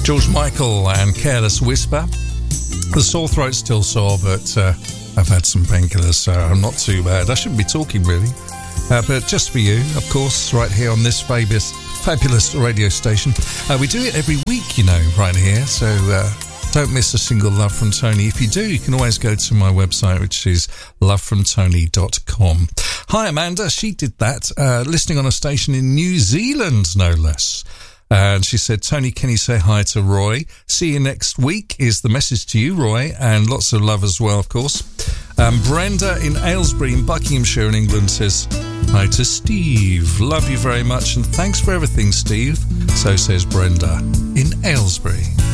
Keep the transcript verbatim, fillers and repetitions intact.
George Michael and Careless Whisper. The sore throat's still sore, but uh, I've had some painkillers, so I'm not too bad. I shouldn't be talking, really. Uh, but just for you, of course, right here on this fabulous, fabulous radio station. Uh, we do it every week, you know, right here, so uh, don't miss a single Love from Tony. If you do, you can always go to my website, which is love from tony dot com. Hi, Amanda. She did that, uh, listening on a station in New Zealand, no less. And she said, Tony, can you say hi to Roy? See you next week is the message to you, Roy, and lots of love as well, of course. Um, Brenda in Aylesbury in Buckinghamshire in England says, hi to Steve. Love you very much and thanks for everything, Steve. So says Brenda in Aylesbury.